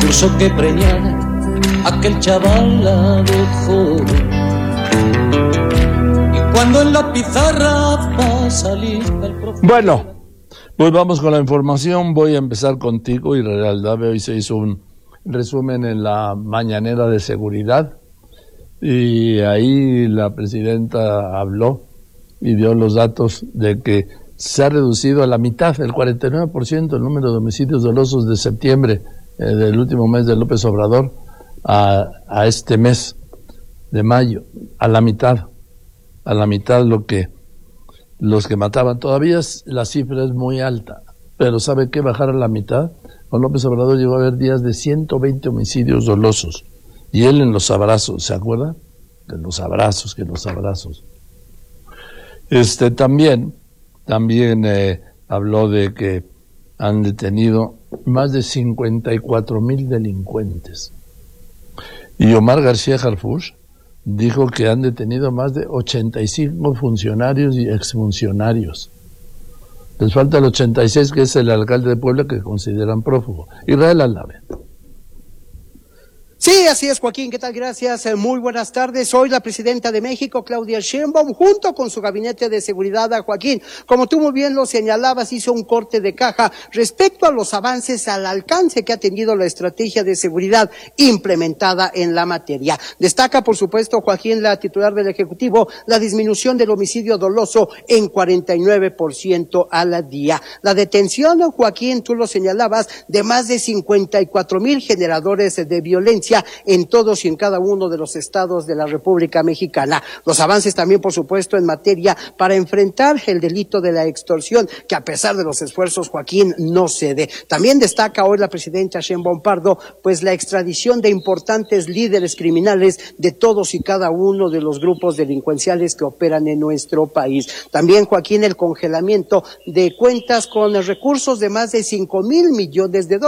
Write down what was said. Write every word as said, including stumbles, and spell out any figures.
discurso que preñaba aquel chaval la dejó. Y cuando en la pizarra pasa lista el profesor... Bueno, pues vamos con la información. Voy a empezar contigo, Israel Dave. Hoy se hizo un resumen en la mañanera de seguridad y ahí la presidenta habló y dio los datos de que se ha reducido a la mitad, el cuarenta y nueve por ciento, el número de homicidios dolosos de septiembre, eh, del último mes de López Obrador, a, a este mes de mayo, a la mitad, a la mitad lo que los que mataban. Todavía la cifra es muy alta, pero ¿sabe qué? Bajar a la mitad. Con López Obrador llegó a haber días de ciento veinte homicidios dolosos, y él en los abrazos, ¿se acuerda? En los abrazos, que los abrazos. Este también, también eh, habló de que han detenido más de cincuenta y cuatro mil delincuentes. Y Omar García Harfuch dijo que han detenido más de ochenta y cinco funcionarios y exfuncionarios. Les falta el ochenta y seis, que es el alcalde de Puebla, que consideran prófugo. Israel Aldave. Sí, así es, Joaquín. ¿Qué tal? Gracias. Muy buenas tardes. Hoy la presidenta de México, Claudia Sheinbaum, junto con su gabinete de seguridad, a Joaquín, como tú muy bien lo señalabas, hizo un corte de caja respecto a los avances al alcance que ha tenido la estrategia de seguridad implementada en la materia. Destaca, por supuesto, Joaquín, la titular del Ejecutivo, la disminución del homicidio doloso en cuarenta y nueve por ciento al día. La detención, Joaquín, tú lo señalabas, de más de cincuenta y cuatro mil generadores de violencia en todos y en cada uno de los estados de la República Mexicana. Los avances también, por supuesto, en materia para enfrentar el delito de la extorsión, que a pesar de los esfuerzos, Joaquín, no cede. También destaca hoy la presidenta Sheinbaum Pardo, pues la extradición de importantes líderes criminales de todos y cada uno de los grupos delincuenciales que operan en nuestro país. También, Joaquín, el congelamiento de cuentas con recursos de más de cinco mil millones de dólares.